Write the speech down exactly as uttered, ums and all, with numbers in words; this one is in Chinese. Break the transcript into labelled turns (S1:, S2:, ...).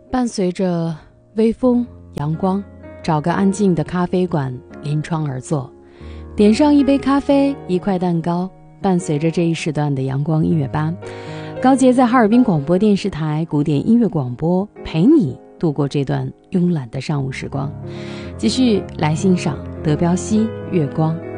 S1: 伴随着微风阳光，找个安静的咖啡馆，临窗而坐，点上一杯咖啡，一块蛋糕，伴随着这一时段的阳光音乐吧。高洁在哈尔滨广播电视台古典音乐广播，陪你度过这段慵懒的上午时光。继续来欣赏德彪西《月光》。